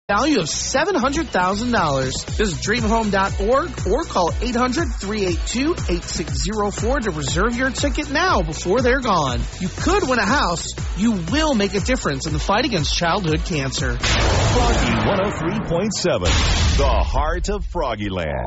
value of $700,000. Visit dreamhome.org or call 800-382-8604 to reserve your ticket now before they're gone. You could win a house. You will make a difference in the fight against childhood cancer. Froggy 103.7, the heart of Froggyland.